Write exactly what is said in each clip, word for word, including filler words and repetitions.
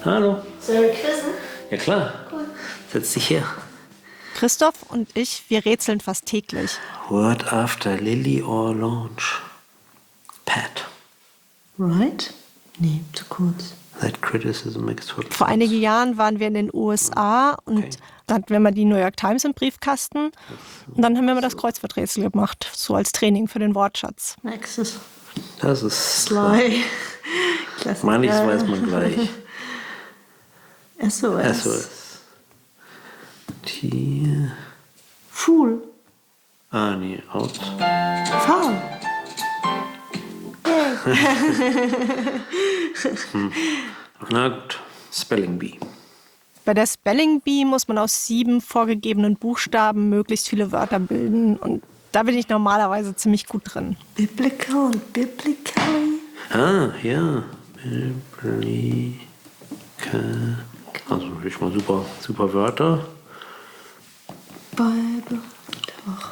Hallo. Sollen wir quizzen? Ja klar. Cool. Setz dich her. Christoph und ich, wir rätseln fast täglich. Word after Lily or launch? Pat. Right? Nee, zu kurz. That criticism makes total sense. Vor einigen Jahren waren wir in den U S A und Okay. da hatten wir mal die New York Times im Briefkasten. Und dann haben wir mal das Kreuzworträtsel gemacht, so als Training für den Wortschatz. Nexus. Das ist... Sly. Klassiker. Manches weiß man gleich. S O S. S O S. Tier... Fool. Ah, nee, out. Foul. Na gut. Spelling Bee. Bei der Spelling Bee muss man aus sieben vorgegebenen Buchstaben möglichst viele Wörter bilden. Und da bin ich normalerweise ziemlich gut drin. Biblical und biblically. Ah, ja. Biblical. Also natürlich mal super, super Wörter. Bible. Doch.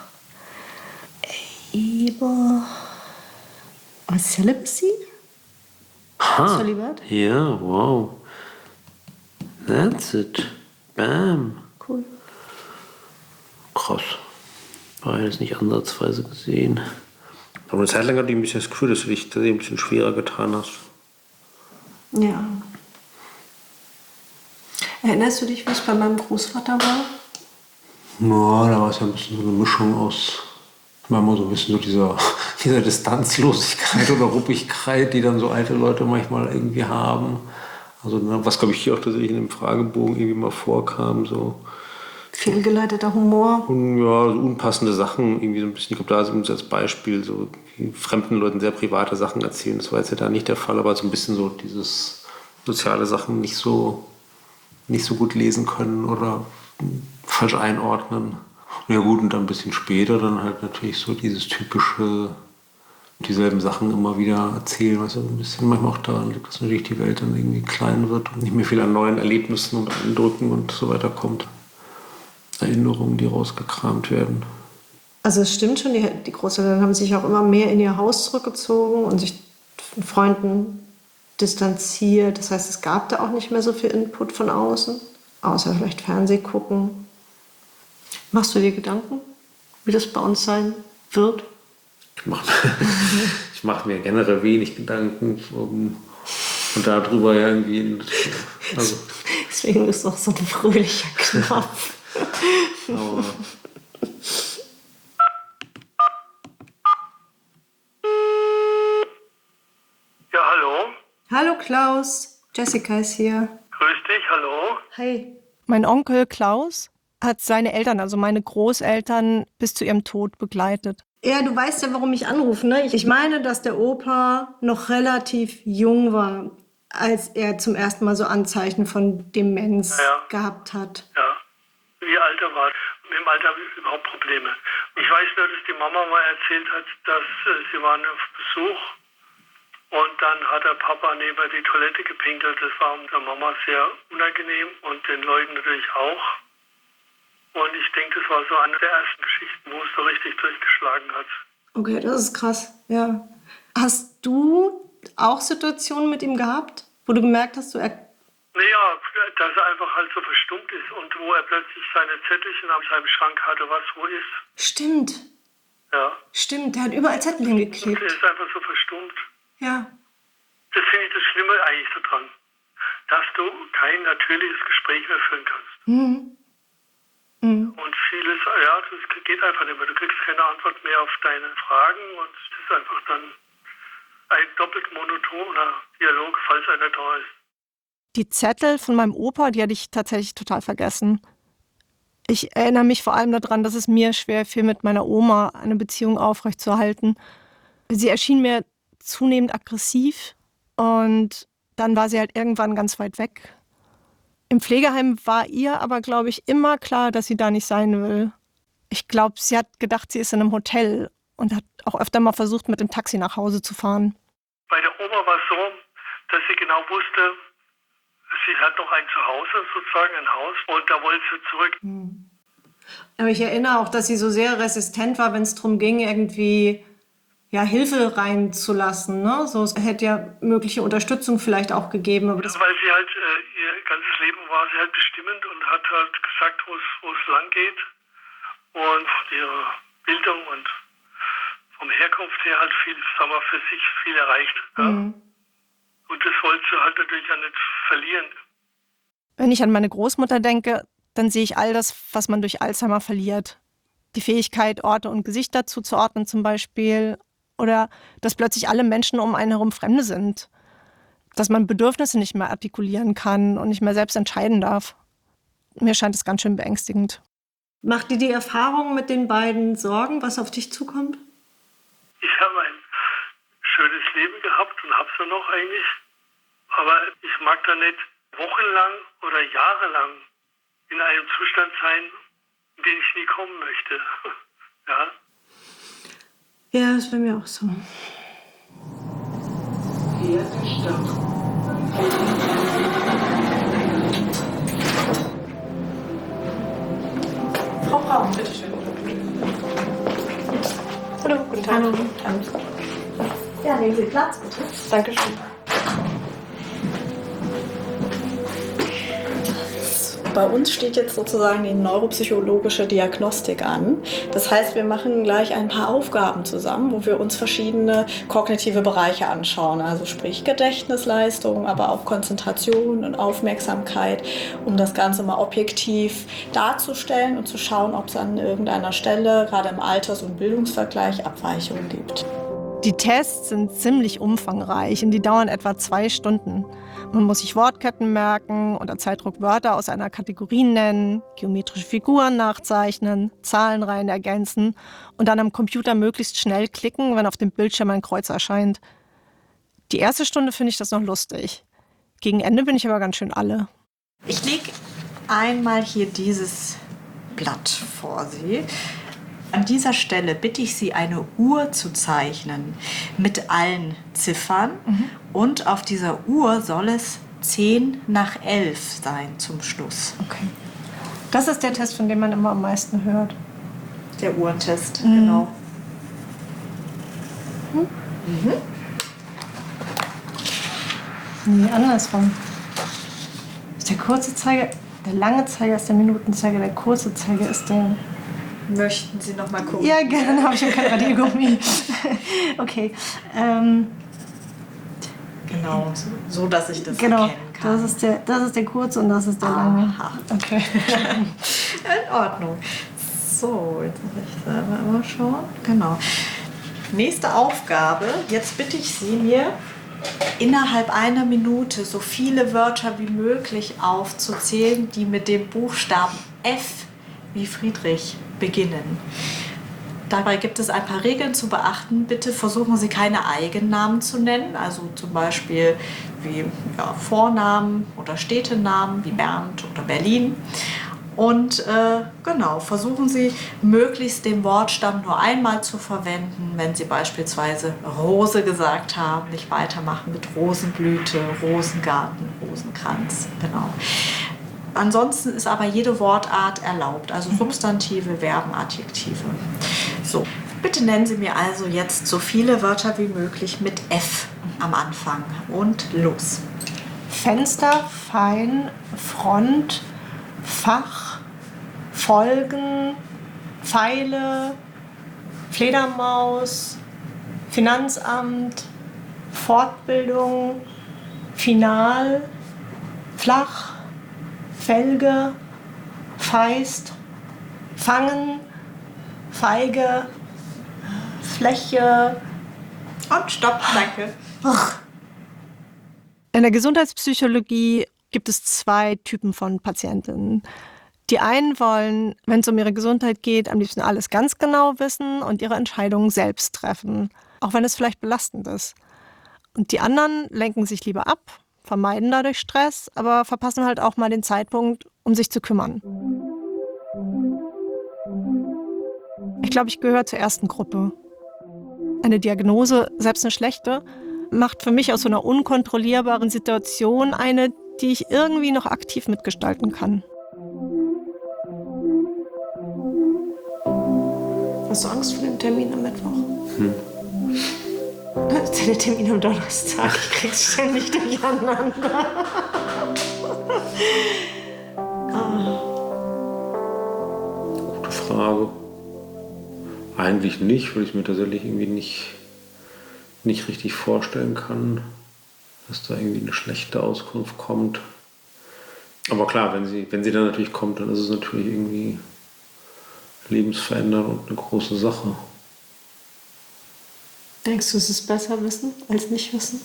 Able. Oh, Celibacy? Ha. Zölibat? Ja, wow. That's it. Bam. Cool. Krass. Beides nicht ansatzweise gesehen. Aber eine Zeit lang hatte ich ein bisschen das Gefühl, dass du dich das ein bisschen schwerer getan hast. Ja. Erinnerst du dich, was bei meinem Großvater war? Ja, da war es ja ein bisschen so eine Mischung aus, manchmal so ein bisschen so dieser, dieser Distanzlosigkeit oder Ruppigkeit, die dann so alte Leute manchmal irgendwie haben. Also was, glaube ich, hier auch tatsächlich in dem Fragebogen irgendwie mal vorkam, so Fehlgeleiteter Humor. un, ja, so unpassende Sachen, irgendwie so ein bisschen, ich glaube, da ist als Beispiel so wie fremden Leuten sehr private Sachen erzählen. Das war jetzt ja da nicht der Fall, aber so ein bisschen so dieses soziale Sachen nicht so, nicht so gut lesen können oder falsch einordnen. Ja gut, und dann ein bisschen später dann halt natürlich so dieses typische, dieselben Sachen immer wieder erzählen, was ja ein bisschen manchmal auch daran liegt, dass natürlich die Welt dann irgendwie klein wird und nicht mehr viel an neuen Erlebnissen und Eindrücken und so weiter kommt. Erinnerungen, die rausgekramt werden. Also es stimmt schon, die, die Großeltern haben sich auch immer mehr in ihr Haus zurückgezogen und sich von Freunden distanziert. Das heißt, es gab da auch nicht mehr so viel Input von außen, außer vielleicht Fernseh gucken. Machst du dir Gedanken, wie das bei uns sein wird? Ich mache ich mach mir generell wenig Gedanken um, und darüber irgendwie. Also, Deswegen ist doch so ein fröhlicher Knopf. aber Ja, hallo. Hallo Klaus, Jessica ist hier. Grüß dich, hallo. Hi. Mein Onkel Klaus hat seine Eltern, also meine Großeltern, bis zu ihrem Tod begleitet. Ja, du weißt ja, warum ich anrufe, ne? Ich meine, dass der Opa noch relativ jung war, als er zum ersten Mal so Anzeichen von Demenz Ja. gehabt hat. Ja. Wie alt er war. Mit dem Alter habe ich überhaupt Probleme. Ich weiß nur, dass die Mama mal erzählt hat, dass äh, sie waren auf Besuch und dann hat der Papa neben die Toilette gepinkelt. Das war der Mama sehr unangenehm und den Leuten natürlich auch. Und ich denke, das war so eine der ersten Geschichten, wo es so richtig durchgeschlagen hat. Okay, das ist krass, ja. Hast du auch Situationen mit ihm gehabt, wo du gemerkt hast, du er Naja, dass er einfach halt so verstummt ist und wo er plötzlich seine Zettelchen am seinem Schrank hatte, was wo ist. Stimmt, Ja. stimmt, der hat überall Zettel Und hingeklebt. er ist einfach so verstummt. Ja. Das finde ich das Schlimme eigentlich so dran. Dass du kein natürliches Gespräch mehr führen kannst. Mhm. Mhm. Und vieles, ja, das geht einfach nicht mehr. Du kriegst keine Antwort mehr auf deine Fragen und es ist einfach dann ein doppelt monotoner Dialog, falls einer da ist. Die Zettel von meinem Opa, die hatte ich tatsächlich total vergessen. Ich erinnere mich vor allem daran, dass es mir schwer fiel, mit meiner Oma eine Beziehung aufrechtzuerhalten. Sie erschien mir zunehmend aggressiv und dann war sie halt irgendwann ganz weit weg. Im Pflegeheim war ihr aber, glaube ich, immer klar, dass sie da nicht sein will. Ich glaube, sie hat gedacht, sie ist in einem Hotel und hat auch öfter mal versucht, mit dem Taxi nach Hause zu fahren. Bei der Oma war es so, dass sie genau wusste, sie hat noch ein Zuhause, sozusagen ein Haus, und da wollte sie zurück. Aber ich erinnere auch, dass sie so sehr resistent war, wenn es darum ging, irgendwie ja, Hilfe reinzulassen. Ne? So, es hätte ja mögliche Unterstützung vielleicht auch gegeben. Aber das Weil sie halt äh, ihr war sie halt bestimmend und hat halt gesagt, wo es, wo es lang geht. Und ihre Bildung und vom Herkunft her halt viel, sagen wir, für sich viel erreicht. Ja? Mhm. Und das wollte sie halt natürlich auch nicht verlieren. Wenn ich an meine Großmutter denke, dann sehe ich all das, was man durch Alzheimer verliert. Die Fähigkeit, Orte und Gesichter zuzuordnen zum Beispiel. Oder dass plötzlich alle Menschen um einen herum Fremde sind. Dass man Bedürfnisse nicht mehr artikulieren kann und nicht mehr selbst entscheiden darf. Mir scheint es ganz schön beängstigend. Macht dir die Erfahrung mit den beiden Sorgen, was auf dich zukommt? Ich habe ein schönes Leben gehabt und habe es ja noch eigentlich. Aber ich mag da nicht wochenlang oder jahrelang in einem Zustand sein, in den ich nie kommen möchte. Ja? Ja, das ist bei mir auch so. Vierte Stock. Frau Braun, bitteschön. Hallo, guten Tag. Hallo. Ja, nehmen Sie Platz, bitte. Dankeschön. Bei uns steht jetzt sozusagen die neuropsychologische Diagnostik an. Das heißt, wir machen gleich ein paar Aufgaben zusammen, wo wir uns verschiedene kognitive Bereiche anschauen. Also sprich Gedächtnisleistung, aber auch Konzentration und Aufmerksamkeit, um das Ganze mal objektiv darzustellen und zu schauen, ob es an irgendeiner Stelle, gerade im Alters- und Bildungsvergleich, Abweichungen gibt. Die Tests sind ziemlich umfangreich und die dauern etwa zwei Stunden. Man muss sich Wortketten merken, unter Zeitdruck Wörter aus einer Kategorie nennen, geometrische Figuren nachzeichnen, Zahlenreihen ergänzen und dann am Computer möglichst schnell klicken, wenn auf dem Bildschirm ein Kreuz erscheint. Die erste Stunde finde ich das noch lustig. Gegen Ende bin ich aber ganz schön alle. Ich lege einmal hier dieses Blatt vor Sie. An dieser Stelle bitte ich Sie, eine Uhr zu zeichnen mit allen Ziffern. Mhm. Und auf dieser Uhr soll es zehn nach elf sein zum Schluss. Okay. Das ist der Test, von dem man immer am meisten hört. Der Uhrentest, mhm. genau. Mhm. Mhm. Nee, andersrum. Ist der kurze Zeiger, der lange Zeiger ist der Minutenzeiger, der kurze Zeiger ist der... Möchten Sie noch mal gucken? Ja, gerne, habe ich ja kein Radiergummi. Okay. Ähm, genau, so, so dass ich das genau, erkennen kann. Das ist, der, das ist der kurze und das ist der lange. Aha. Okay. In Ordnung. So, jetzt muss ich selber immer schauen. Genau. Nächste Aufgabe. Jetzt bitte ich Sie, mir innerhalb einer Minute so viele Wörter wie möglich aufzuzählen, die mit dem Buchstaben F wie Friedrich beginnen. Dabei gibt es ein paar Regeln zu beachten. Bitte versuchen Sie keine Eigennamen zu nennen, also zum Beispiel wie ja, Vornamen oder Städtenamen wie Bernd oder Berlin. Und äh, genau, versuchen Sie möglichst den Wortstamm nur einmal zu verwenden, wenn Sie beispielsweise Rose gesagt haben, nicht weitermachen mit Rosenblüte, Rosengarten, Rosenkranz. Genau. Ansonsten ist aber jede Wortart erlaubt, also Substantive, Verben, Adjektive. So, bitte nennen Sie mir also jetzt so viele Wörter wie möglich mit F am Anfang. Und los. Fenster, Fein, Front, Fach, Folgen, Pfeile, Fledermaus, Finanzamt, Fortbildung, Final, Flach, Felge, Feist, Fangen, Feige, Fläche und Stopp, danke. In der Gesundheitspsychologie gibt es zwei Typen von Patientinnen. Die einen wollen, wenn es um ihre Gesundheit geht, am liebsten alles ganz genau wissen und ihre Entscheidungen selbst treffen, auch wenn es vielleicht belastend ist. Und die anderen lenken sich lieber ab, vermeiden dadurch Stress, aber verpassen halt auch mal den Zeitpunkt, um sich zu kümmern. Ich glaube, ich gehöre zur ersten Gruppe. Eine Diagnose, selbst eine schlechte, macht für mich aus so einer unkontrollierbaren Situation eine, die ich irgendwie noch aktiv mitgestalten kann. Hast du Angst vor dem Termin am Mittwoch? Hm. Das ist der Termin am Donnerstag. Ich krieg's ständig durcheinander. Frage. Eigentlich nicht, weil ich mir tatsächlich irgendwie nicht, nicht richtig vorstellen kann, dass da irgendwie eine schlechte Auskunft kommt. Aber klar, wenn sie, wenn sie dann natürlich kommt, dann ist es natürlich irgendwie lebensverändernd und eine große Sache. Denkst du, es ist besser wissen als nicht wissen?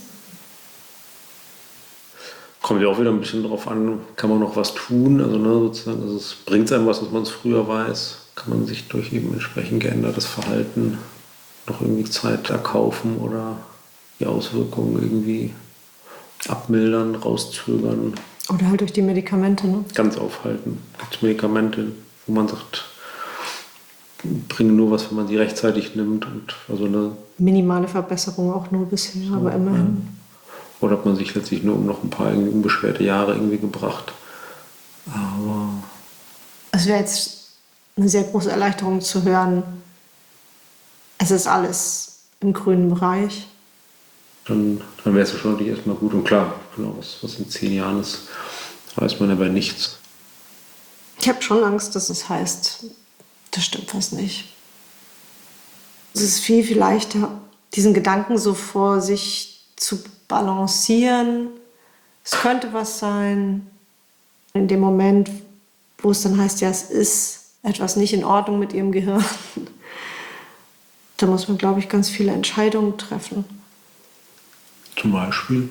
Kommt ja auch wieder ein bisschen drauf an, kann man noch was tun? Also, ne, sozusagen, also es bringt einem was, dass man es früher weiß. Kann man sich durch eben entsprechend geändertes Verhalten noch irgendwie Zeit erkaufen oder die Auswirkungen irgendwie abmildern, rauszögern. Oder halt durch die Medikamente, ne? Ganz aufhalten. Gibt es Medikamente, wo man sagt, bringen nur was, wenn man sie rechtzeitig nimmt. Und also eine Minimale Verbesserung auch nur bisher, so, aber immerhin. Ja. Oder hat man sich letztlich nur um noch ein paar irgendwie unbeschwerte Jahre irgendwie gebracht. Aber es wäre jetzt eine sehr große Erleichterung zu hören, es ist alles im grünen Bereich. Dann, dann wäre es ja schon natürlich erstmal gut. Und klar, genau, was, was in zehn Jahren ist, weiß man ja bei nichts. Ich habe schon Angst, dass es heißt, das stimmt was nicht. Es ist viel, viel leichter, diesen Gedanken so vor sich zu balancieren. Es könnte was sein. In dem Moment, wo es dann heißt, ja, es ist etwas nicht in Ordnung mit ihrem Gehirn, da muss man, glaube ich, ganz viele Entscheidungen treffen. Zum Beispiel?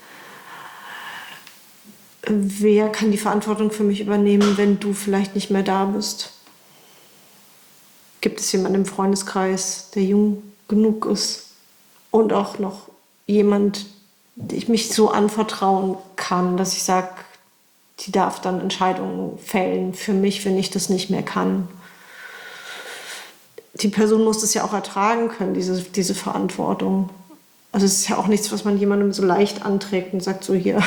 Wer kann die Verantwortung für mich übernehmen, wenn du vielleicht nicht mehr da bist? Gibt es jemanden im Freundeskreis, der jung genug ist und auch noch jemand, dem ich mich so anvertrauen kann, dass ich sage, die darf dann Entscheidungen fällen für mich, wenn ich das nicht mehr kann. Die Person muss das ja auch ertragen können, diese, diese Verantwortung. Also es ist ja auch nichts, was man jemandem so leicht anträgt und sagt so hier,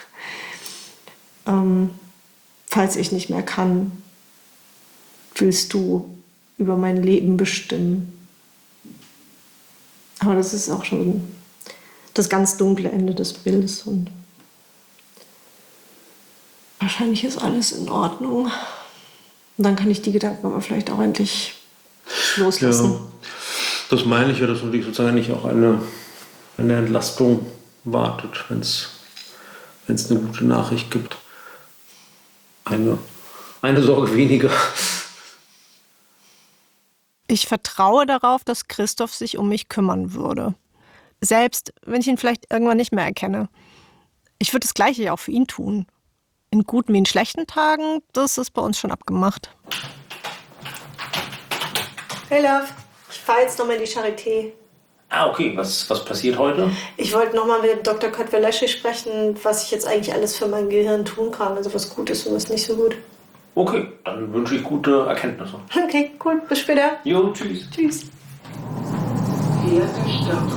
ähm, falls ich nicht mehr kann, willst du über mein Leben bestimmen. Aber das ist auch schon das ganz dunkle Ende des Bildes und wahrscheinlich ist alles in Ordnung. Und dann kann ich die Gedanken aber vielleicht auch endlich loslassen. Ja, das meine ich ja, dass natürlich sozusagen nicht auch eine, eine Entlastung wartet, wenn es eine gute Nachricht gibt. Eine, eine Sorge weniger. Ich vertraue darauf, dass Christoph sich um mich kümmern würde. Selbst wenn ich ihn vielleicht irgendwann nicht mehr erkenne. Ich würde das Gleiche ja auch für ihn tun. In guten wie in schlechten Tagen, das ist bei uns schon abgemacht. Hey Love, ich fahre jetzt nochmal in die Charité. Ah, okay. Was, was passiert heute? Ich wollte nochmal mit Doktor Kotweleschi sprechen, was ich jetzt eigentlich alles für mein Gehirn tun kann. Also was gut ist und was nicht so gut. Okay, dann wünsche ich gute Erkenntnisse. Okay, cool. Bis später. Jo, tschüss. Tschüss. Vierte Stock.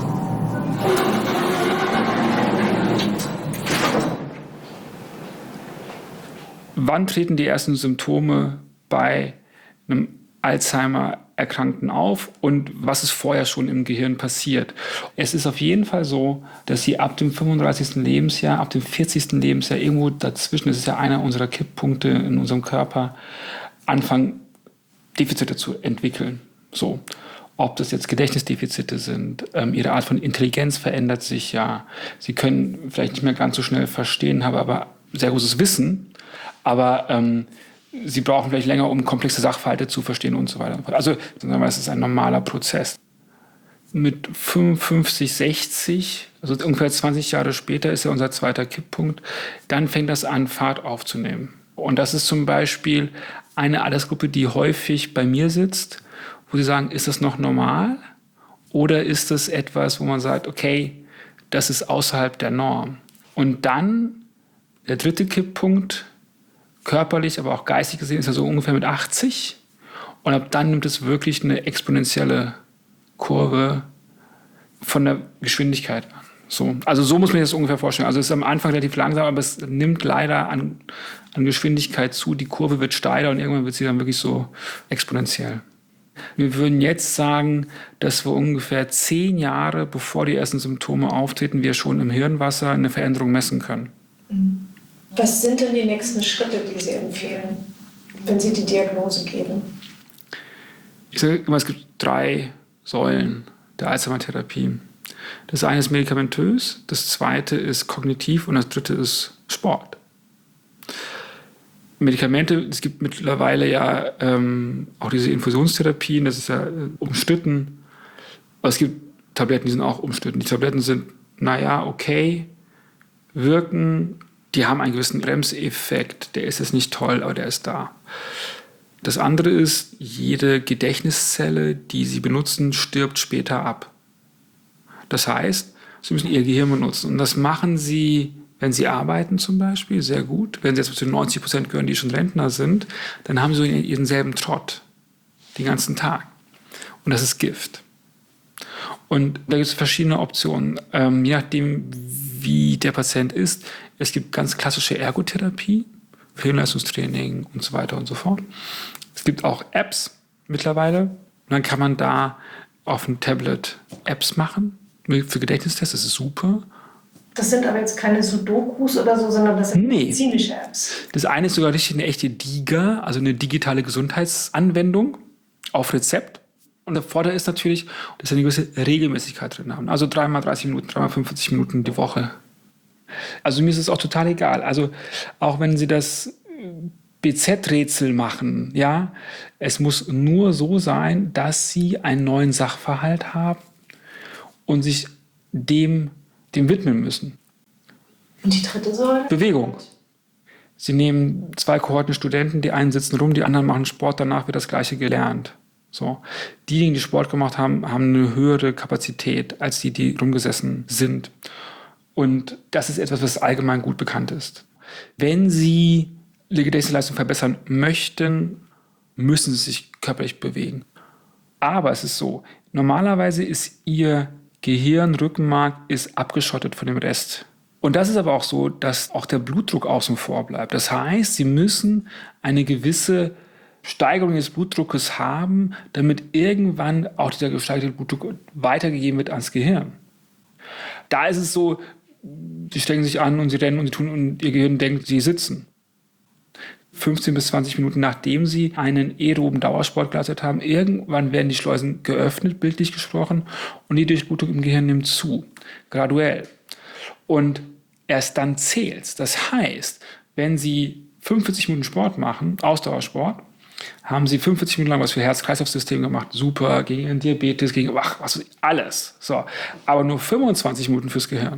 Wann treten die ersten Symptome bei einem Alzheimer-Erkrankten auf und was ist vorher schon im Gehirn passiert? Es ist auf jeden Fall so, dass sie ab dem fünfunddreißigsten Lebensjahr, ab dem vierzigsten Lebensjahr, irgendwo dazwischen, das ist ja einer unserer Kipppunkte in unserem Körper, anfangen, Defizite zu entwickeln. So. Ob das jetzt Gedächtnisdefizite sind, ähm, ihre Art von Intelligenz verändert sich ja. Sie können vielleicht nicht mehr ganz so schnell verstehen, haben aber sehr großes Wissen. Aber ähm, sie brauchen vielleicht länger, um komplexe Sachverhalte zu verstehen und so weiter. Also es ist ein normaler Prozess. Mit fünfundfünfzig, sechzig, also ungefähr zwanzig Jahre später ist ja unser zweiter Kipppunkt, dann fängt das an, Fahrt aufzunehmen. Und das ist zum Beispiel eine Altersgruppe, die häufig bei mir sitzt, wo sie sagen, ist das noch normal? Oder ist das etwas, wo man sagt, okay, das ist außerhalb der Norm? Und dann der dritte Kipppunkt, körperlich, aber auch geistig gesehen, ist er so ungefähr mit achtzig. Und ab dann nimmt es wirklich eine exponentielle Kurve von der Geschwindigkeit an. So. Also so muss man sich das ungefähr vorstellen. Also es ist am Anfang relativ langsam, aber es nimmt leider an, an Geschwindigkeit zu. Die Kurve wird steiler und irgendwann wird sie dann wirklich so exponentiell. Wir würden jetzt sagen, dass wir ungefähr zehn Jahre, bevor die ersten Symptome auftreten, wir schon im Hirnwasser eine Veränderung messen können. Was sind denn die nächsten Schritte, die Sie empfehlen, wenn Sie die Diagnose geben? Ich sage immer, es gibt drei Säulen der Alzheimer-Therapie. Das eine ist medikamentös, das zweite ist kognitiv und das dritte ist Sport. Medikamente, es gibt mittlerweile ja ähm, auch diese Infusionstherapien, das ist ja äh, umstritten. Aber es gibt Tabletten, die sind auch umstritten. Die Tabletten sind, naja, okay, wirken, die haben einen gewissen Bremseffekt, der ist jetzt nicht toll, aber der ist da. Das andere ist, jede Gedächtniszelle, die Sie benutzen, stirbt später ab. Das heißt, Sie müssen Ihr Gehirn benutzen. Und das machen Sie, wenn Sie arbeiten zum Beispiel, sehr gut. Wenn Sie jetzt zu den neunzig Prozent gehören, die schon Rentner sind, dann haben Sie Ihren selben Trott den ganzen Tag. Und das ist Gift. Und da gibt es verschiedene Optionen, ähm, je nachdem, wie der Patient ist. Es gibt ganz klassische Ergotherapie, Hirnleistungstraining und so weiter und so fort. Es gibt auch Apps mittlerweile. Und dann kann man da auf dem Tablet Apps machen für Gedächtnistests. Das ist super. Das sind aber jetzt keine Sudokus oder so, sondern das sind Nee. medizinische Apps. Das eine ist sogar richtig eine echte DIGA, also eine digitale Gesundheitsanwendung auf Rezept. Und der Vorteil ist natürlich, dass sie eine gewisse Regelmäßigkeit drin haben. Also dreimal dreißig Minuten, dreimal fünfundvierzig Minuten die Woche. Also mir ist es auch total egal. Also auch wenn Sie das B Z-Rätsel machen, ja, es muss nur so sein, dass Sie einen neuen Sachverhalt haben und sich dem, dem widmen müssen. Und die dritte Säule? Bewegung. Sie nehmen zwei Kohorten Studenten, die einen sitzen rum, die anderen machen Sport, danach wird das Gleiche gelernt. So. Diejenigen, die Sport gemacht haben, haben eine höhere Kapazität als die, die rumgesessen sind. Und das ist etwas, was allgemein gut bekannt ist. Wenn Sie die Gedächtnisleistung verbessern möchten, müssen Sie sich körperlich bewegen. Aber es ist so, normalerweise ist Ihr Gehirn, Rückenmark ist abgeschottet von dem Rest. Und das ist aber auch so, dass auch der Blutdruck außen vor bleibt. Das heißt, Sie müssen eine gewisse Steigerung des Blutdruckes haben, damit irgendwann auch dieser gesteigerte Blutdruck weitergegeben wird ans Gehirn. Da ist es so, Sie stecken sich an und Sie rennen und Sie tun und Ihr Gehirn denkt, Sie sitzen. fünfzehn bis zwanzig Minuten nachdem Sie einen aeroben Dauersport geleistet haben, irgendwann werden die Schleusen geöffnet, bildlich gesprochen, und die Durchblutung im Gehirn nimmt zu, graduell. Und erst dann zählt's. Das heißt, wenn Sie fünfundvierzig Minuten Sport machen, Ausdauersport, haben Sie fünfundvierzig Minuten lang was für Herz-Kreislauf-System gemacht, super, gegen Ihren Diabetes, gegen, ach, was, alles. So. Aber nur fünfundzwanzig Minuten fürs Gehirn.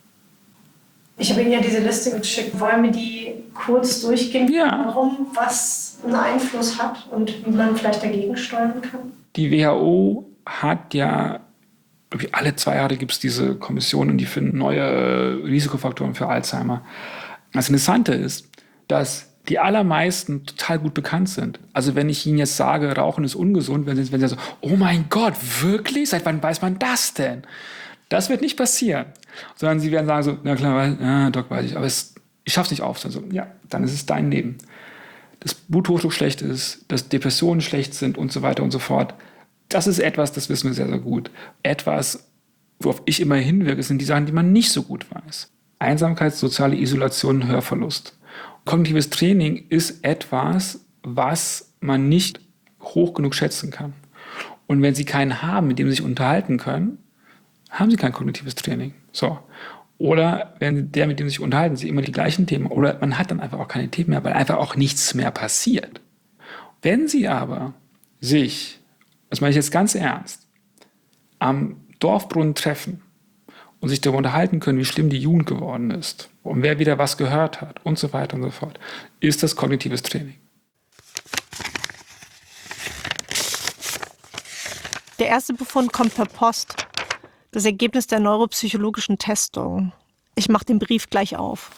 Ich habe Ihnen ja diese Liste geschickt. Wollen wir die kurz durchgehen, Ja. warum was einen Einfluss hat und wie man vielleicht dagegen steuern kann? Die W H O hat ja, glaube ich, alle zwei Jahre gibt es diese Kommissionen, die finden neue Risikofaktoren für Alzheimer. Das Interessante ist, dass die allermeisten total gut bekannt sind. Also wenn ich Ihnen jetzt sage, Rauchen ist ungesund, wenn Sie, wenn Sie so, oh mein Gott, wirklich? Seit wann weiß man das denn? Das wird nicht passieren. Sondern Sie werden sagen so, na klar, ja, Doc, weiß ich, aber es, ich schaff's nicht auf. Also, ja, dann ist es dein Leben. Dass Bluthochdruck schlecht ist, dass Depressionen schlecht sind und so weiter und so fort. Das ist etwas, das wissen wir sehr, sehr gut. Etwas, worauf ich immer hinwirke, sind die Sachen, die man nicht so gut weiß. Einsamkeit, soziale Isolation, Hörverlust. Kognitives Training ist etwas, was man nicht hoch genug schätzen kann. Und wenn Sie keinen haben, mit dem Sie sich unterhalten können, haben Sie kein kognitives Training. So. Oder wenn der, mit dem Sie sich unterhalten, Sie immer die gleichen Themen. Oder man hat dann einfach auch keine Themen mehr, weil einfach auch nichts mehr passiert. Wenn Sie aber sich, das meine ich jetzt ganz ernst, am Dorfbrunnen treffen und sich darüber unterhalten können, wie schlimm die Jugend geworden ist und wer wieder was gehört hat und so weiter und so fort, ist das kognitives Training. Der erste Befund kommt per Post. Das Ergebnis der neuropsychologischen Testung. Ich mache den Brief gleich auf.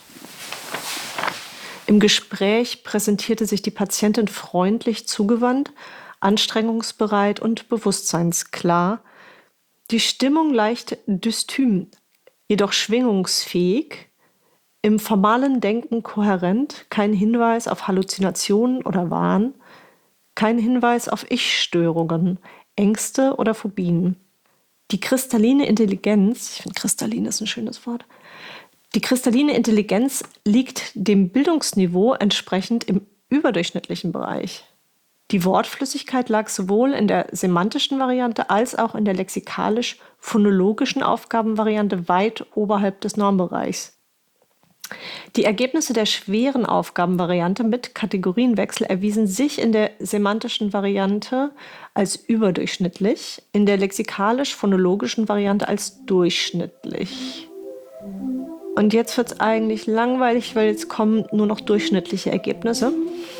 Im Gespräch präsentierte sich die Patientin freundlich zugewandt, anstrengungsbereit und bewusstseinsklar. Die Stimmung leicht dystym, jedoch schwingungsfähig, im formalen Denken kohärent, kein Hinweis auf Halluzinationen oder Wahn, kein Hinweis auf Ich-Störungen, Ängste oder Phobien. Die kristalline Intelligenz, ich finde kristallin ist ein schönes Wort, die kristalline Intelligenz liegt dem Bildungsniveau entsprechend im überdurchschnittlichen Bereich. Die Wortflüssigkeit lag sowohl in der semantischen Variante als auch in der lexikalisch-phonologischen Aufgabenvariante weit oberhalb des Normbereichs. Die Ergebnisse der schweren Aufgabenvariante mit Kategorienwechsel erwiesen sich in der semantischen Variante als überdurchschnittlich, in der lexikalisch-phonologischen Variante als durchschnittlich. Und jetzt wird es eigentlich langweilig, weil jetzt kommen nur noch durchschnittliche Ergebnisse.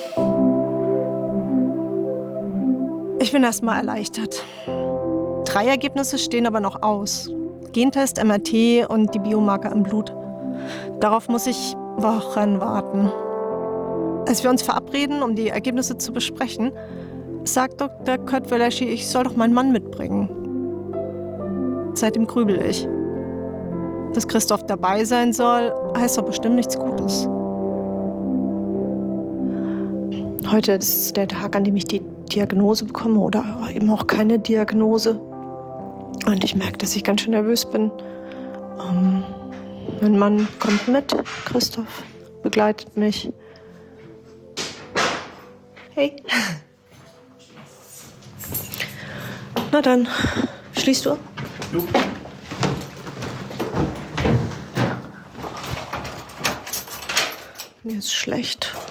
Ich bin erstmal erleichtert. Drei Ergebnisse stehen aber noch aus. Gentest, M R T und die Biomarker im Blut. Darauf muss ich Wochen warten. Als wir uns verabreden, um die Ergebnisse zu besprechen, sagt Doktor Kurt Weleschi, ich soll doch meinen Mann mitbringen. Seitdem grübel ich. Dass Christoph dabei sein soll, heißt doch bestimmt nichts Gutes. Heute ist der Tag, an dem ich die Diagnose bekomme oder eben auch keine Diagnose. Und ich merke, dass ich ganz schön nervös bin. Ähm, mein Mann kommt mit, Christoph begleitet mich. Hey. Na dann, schließt du? Jo. Mir ist schlecht.